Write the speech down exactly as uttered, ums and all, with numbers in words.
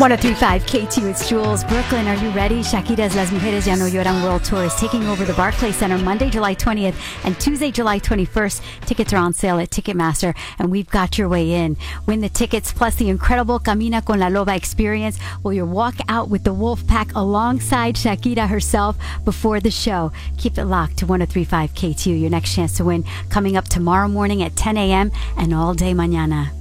one oh three point five K two, it's Jules. Brooklyn, are you ready? Shakira's Las Mujeres Ya No Lloran World Tour is taking over the Barclays Center Monday, July twentieth and Tuesday, July twenty-first. Tickets are on sale at Ticketmaster, and we've got your way in. Win the tickets plus the incredible Camina con la Loba experience, where you'll walk out with the Wolf Pack alongside Shakira herself before the show. Keep it locked to one oh three point five K two. Your next chance to win coming up tomorrow morning at ten a.m. and all day mañana.